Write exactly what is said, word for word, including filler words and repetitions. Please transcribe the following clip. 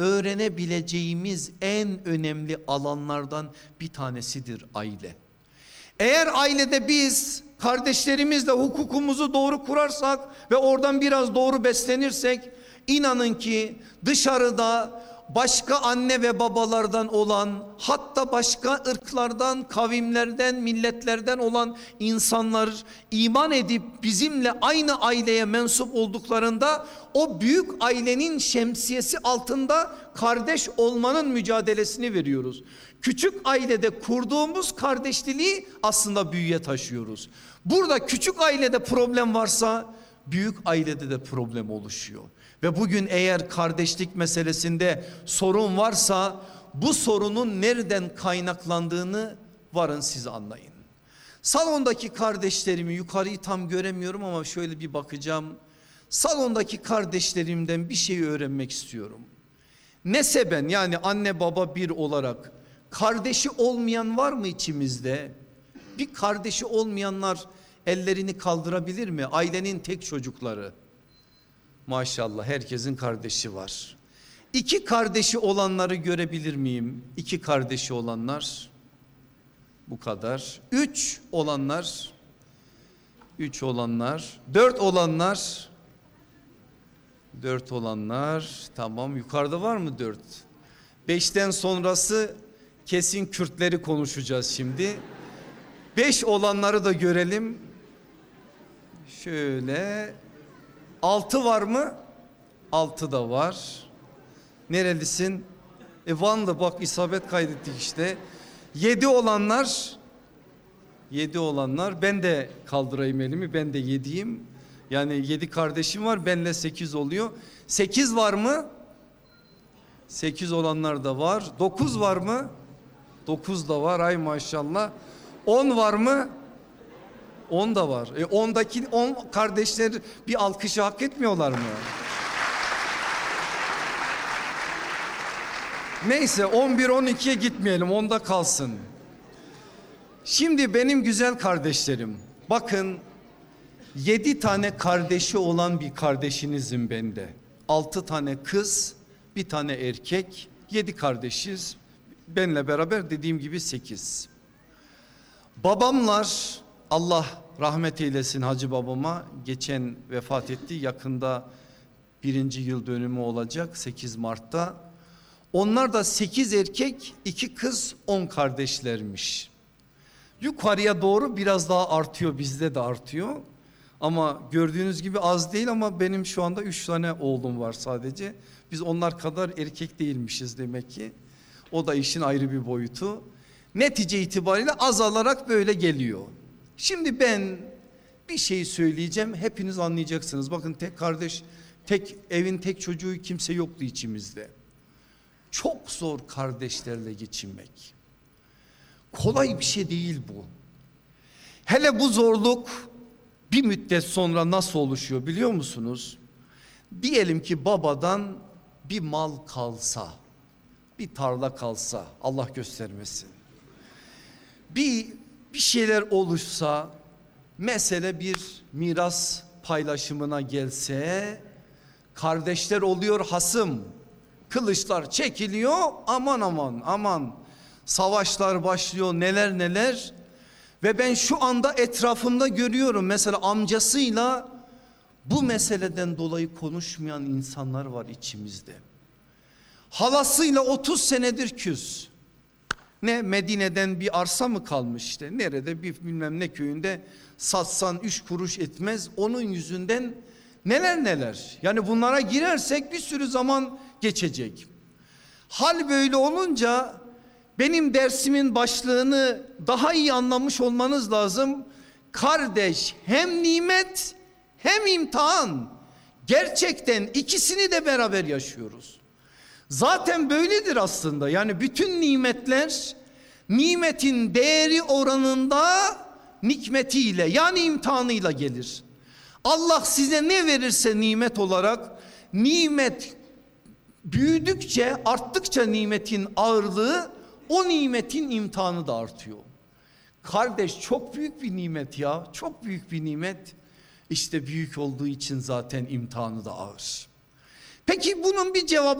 öğrenebileceğimiz en önemli alanlardan bir tanesidir aile. Eğer ailede biz kardeşlerimizle hukukumuzu doğru kurarsak ve oradan biraz doğru beslenirsek, inanın ki dışarıda başka anne ve babalardan olan, hatta başka ırklardan, kavimlerden, milletlerden olan insanlar iman edip bizimle aynı aileye mensup olduklarında o büyük ailenin şemsiyesi altında kardeş olmanın mücadelesini veriyoruz. Küçük ailede kurduğumuz kardeşliği aslında büyüye taşıyoruz. Burada küçük ailede problem varsa büyük ailede de problem oluşuyor. Ve bugün eğer kardeşlik meselesinde sorun varsa bu sorunun nereden kaynaklandığını varın siz anlayın. Salondaki kardeşlerimi, yukarıyı tam göremiyorum ama şöyle bir bakacağım. Salondaki kardeşlerimden bir şey öğrenmek istiyorum. Neseben, yani anne baba bir olarak kardeşi olmayan var mı içimizde? Bir kardeşi olmayanlar ellerini kaldırabilir mi? Ailenin tek çocukları. Maşallah herkesin kardeşi var. İki kardeşi olanları görebilir miyim? İki kardeşi olanlar. Bu kadar. Üç olanlar. Üç olanlar. Dört olanlar. Dört olanlar. Tamam, yukarıda var mı dört? Beşten sonrası kesin Kürtleri konuşacağız şimdi. Beş olanları da görelim. Şöyle. Altı var mı? Altı da var. Nerelisin? E Van'da, bak isabet kaydettik işte. Yedi olanlar. Yedi olanlar. Ben de kaldırayım elimi. Ben de yediyim. Yani yedi kardeşim var. Benle sekiz oluyor. Sekiz var mı? Sekiz olanlar da var. Dokuz var mı? Dokuz da var. Ay maşallah. On var mı? On da var. E ondaki on kardeşler bir alkışı hak etmiyorlar mı? Neyse, on bir on ikiye gitmeyelim, onda kalsın. Şimdi benim güzel kardeşlerim, bakın yedi tane kardeşi olan bir kardeşinizim bende. Altı tane kız, bir tane erkek, yedi kardeşiz. Benle beraber dediğim gibi sekiz. Babamlar, Allah rahmet eylesin hacı babama, geçen vefat etti. Yakında birinci yıl dönümü olacak sekiz Mart'ta. Onlar da sekiz erkek, iki kız, on kardeşlermiş. Yukarıya doğru biraz daha artıyor, bizde de artıyor. Ama gördüğünüz gibi az değil, ama benim şu anda üç tane oğlum var sadece. Biz onlar kadar erkek değilmişiz demek ki. O da işin ayrı bir boyutu. Netice itibariyle azalarak böyle geliyor. Şimdi ben bir şey söyleyeceğim, hepiniz anlayacaksınız. Bakın, tek kardeş, tek evin tek çocuğu kimse yoktu içimizde. Çok zor kardeşlerle geçinmek. Kolay bir şey değil bu. Hele bu zorluk bir müddet sonra nasıl oluşuyor biliyor musunuz? Diyelim ki babadan bir mal kalsa, bir tarla kalsa, Allah göstermesin. Bir bir şeyler oluşsa, mesele bir miras paylaşımına gelse, kardeşler oluyor hasım, kılıçlar çekiliyor, aman aman aman, savaşlar başlıyor, neler neler. Ve ben şu anda etrafımda görüyorum, mesela amcasıyla bu meseleden dolayı konuşmayan insanlar var içimizde. Halasıyla otuz senedir küs. Ne Medine'den bir arsa mı kalmış, işte nerede bir bilmem ne köyünde satsan üç kuruş etmez, onun yüzünden neler neler. Yani bunlara girersek bir sürü zaman geçecek. Hal böyle olunca benim dersimin başlığını daha iyi anlamış olmanız lazım. Kardeş hem nimet hem imtihan. Gerçekten ikisini de beraber yaşıyoruz. Zaten böyledir aslında. Yani bütün nimetler nimetin değeri oranında nikmetiyle, yani imtihanıyla gelir. Allah size ne verirse nimet olarak, nimet büyüdükçe, arttıkça nimetin ağırlığı, o nimetin imtihanı da artıyor. Kardeş çok büyük bir nimet ya, çok büyük bir nimet. İşte büyük olduğu için zaten imtihanı da ağır. Peki bunun bir cevabı